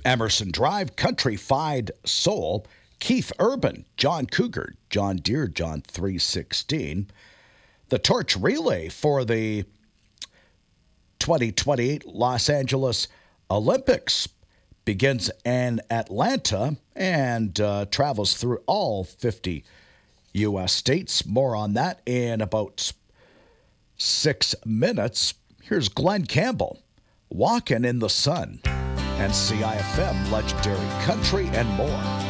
Emerson Drive, Country-Fied Soul, Keith Urban, John Cougar, John Deere, John 316. The Torch Relay for the 2028 Los Angeles Olympics begins in Atlanta and travels through all 50 U.S. states. More on that in about 6 minutes. Here's Glenn Campbell, Walking in the Sun, and CIFM, Legendary Country, and more.